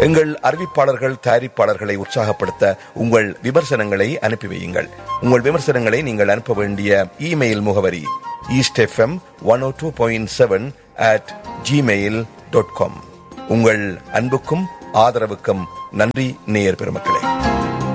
எங்கள் அறிவிப்பாளர்கள், தயாரிப்பாளர்களை உற்சாகப்படுத்த உங்கள் விமர்சனங்களை அனுப்பி வையுங்கள். உங்கள் விமர்சனங்களை நீங்கள் அனுப்ப வேண்டிய இமெயில் முகவரி eastfm102.7@gmail.com. உங்கள் அன்புக்கும் ஆதரவுக்கும் நன்றி நேயர் பெருமக்களே.